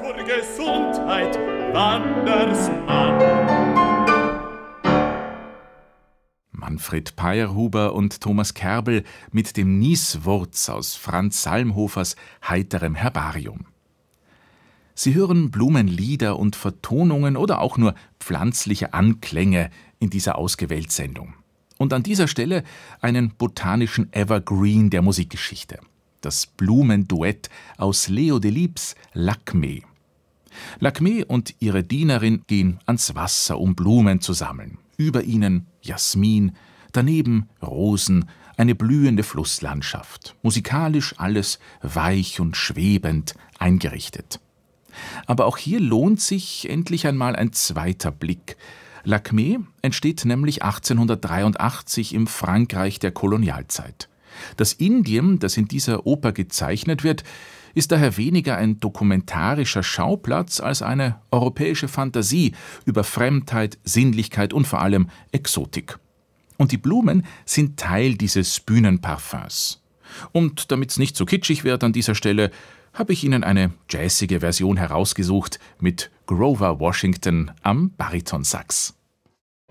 Zur Gesundheit, Wandersmann. Manfred Peyerhuber und Thomas Kerbel mit dem Nieswurz aus Franz Salmhofers Heiterem Herbarium. Sie hören Blumenlieder und Vertonungen oder auch nur pflanzliche Anklänge in dieser Ausgewählt-Sendung. Und an dieser Stelle einen botanischen Evergreen der Musikgeschichte. Das Blumenduett aus Leo Delibes Lakmé. Lakmé und ihre Dienerin gehen ans Wasser, um Blumen zu sammeln. Über ihnen Jasmin, daneben Rosen, eine blühende Flusslandschaft. Musikalisch alles weich und schwebend eingerichtet. Aber auch hier lohnt sich endlich einmal ein zweiter Blick. Lakmé entsteht nämlich 1883 im Frankreich der Kolonialzeit. Das Indien, das in dieser Oper gezeichnet wird, ist daher weniger ein dokumentarischer Schauplatz als eine europäische Fantasie über Fremdheit, Sinnlichkeit und vor allem Exotik. Und die Blumen sind Teil dieses Bühnenparfums. Und damit es nicht so kitschig wird an dieser Stelle, habe ich Ihnen eine jazzige Version herausgesucht mit Grover Washington am Baritonsax.